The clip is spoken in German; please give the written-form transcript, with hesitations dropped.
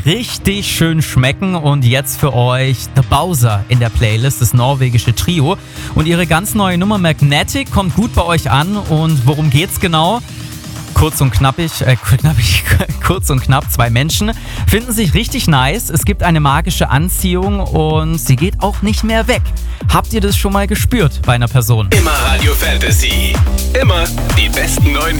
richtig schön schmecken. Und jetzt für euch The Bowser in der Playlist, das norwegische Trio. Und ihre ganz neue Nummer Magnetic kommt gut bei euch an. Und worum geht's genau? Kurz und knapp, 2 Menschen finden sich richtig nice. Es gibt eine magische Anziehung und sie geht auch nicht mehr weg. Habt ihr das schon mal gespürt bei einer Person? Immer Radio Fantasy. Immer die besten neuen